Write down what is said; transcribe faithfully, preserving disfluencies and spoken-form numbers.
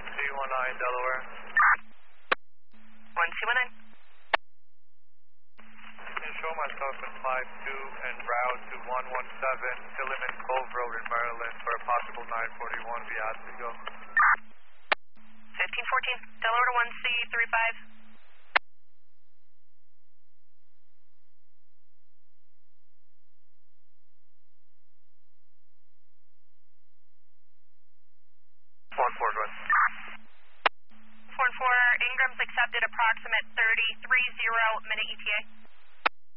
C one nine Delaware. one C one nine. Can show myself in five two and route to one one seven Silliman Cove Road in Maryland for a possible nine forty-one via Oswego. fifteen fourteen, Delaware to one C three five. Four four, go ahead. four and four, Ingram's accepted approximate thirty three zero minute E T A.